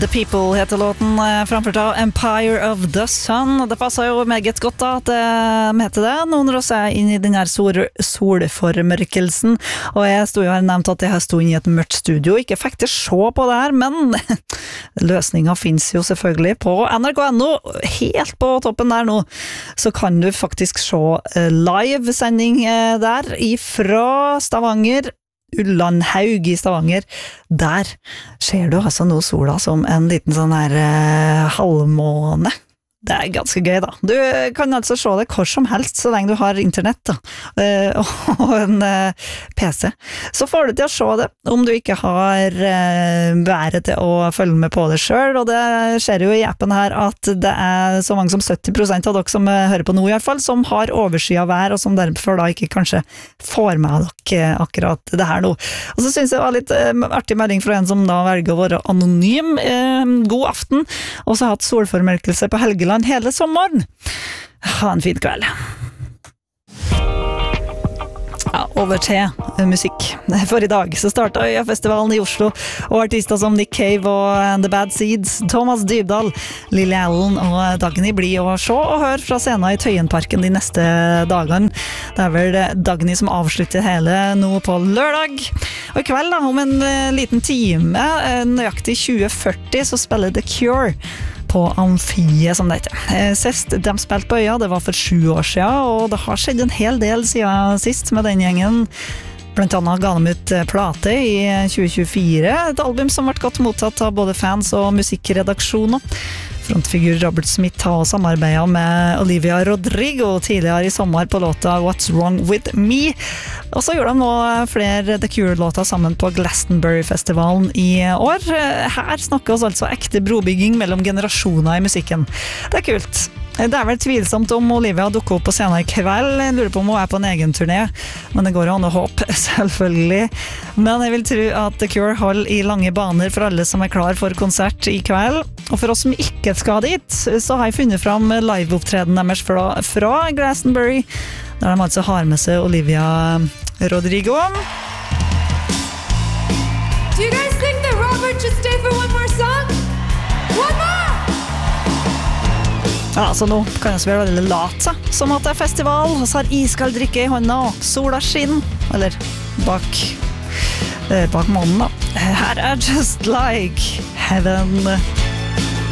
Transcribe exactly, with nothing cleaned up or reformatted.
The People heter låten, framført av Empire of the Sun. Det passer jo meget godt da at de heter det. Noen av oss er inne i den her sol solformørkelsen, og jeg stod jo her nevnt at jeg stod inne i et mørkt studio, ikke fikk til se på det her, men løsningen finnes jo selvfølgelig på N R K punktum N O, helt på toppen der nå, så kan du faktisk se live-sending der ifra Stavanger, Ullandhaug i Stavanger. Der ser du altså nå sola som en liten sånn her uh, halvmåne. Det er ganske gøy da. Du kan altså se det hvor som helst så lenge du har internett da, uh, og en uh, P C. Så får du til å se det om du ikke har uh, været til å følge med på det selv, og det skjer jo i appen her at det er så mange som sytti prosent av dere som uh, hører på nå i hvert fall, som har oversikt av vær, og som derfor da ikke kanskje får med dere akkurat det her nå. Og så synes jeg det var litt uh, artig melding fra en som da velger å være anonym. Uh, god aften, og så har hatt solformørkelse på Helgeland hele sommeren. Ha en fin kveld. Ja, over til musikk. For i dag så startet Øya-festivalen i Oslo, og artister som Nick Cave og The Bad Seeds, Thomas Dybdahl, Lily Allen og Dagny blir å se og høre fra scenen i Tøyenparken de neste dagene. Det er vel Dagny som avslutter hele nå på lørdag. Og i kveld da, om en liten time, nøyaktig tjue førti, så spiller The Cure på Amfiet, som det heter. Sist de spilte på Øya, det var for sju år siden, og det har skjedd en hel del siden sist med den gjengen. Blant annet ga de ut plate i tjue tjuefire, et album som ble godt mottatt av både fans og musikkredaksjoner. Frontfigur Robert Smith har samarbeidet med Olivia Rodrigo tidligere i sommer på låta What's Wrong With Me. Og så gjorde de nå flere The Cure-låter sammen på Glastonbury-festivalen i år. Her snakker oss altså ekte brobygging mellom generasjoner i musikken. Det er kult. Det er vel tvilsomt om Olivia dukker opp på scenen i kveld. Jeg lurer på om hun er på en egen turné, men det går an å håpe, selvfølgelig. Men jeg vil tro at The Cure holder i lange baner for alle som er klar for konsert i kveld. Og for oss som ikke skal dit, så har jeg funnet fram live-opptreden deres fra, fra Glastonbury, der de altså har med seg Olivia Rodrigo. Do you guys think that Robert should stay for one more song? One more! Ja, så nå kan jeg så være veldig late, som at det er festival, og så har iskald drikke i hånda, og sola skinn, eller bak, eh, bak månen da. Her er Just Like Heaven.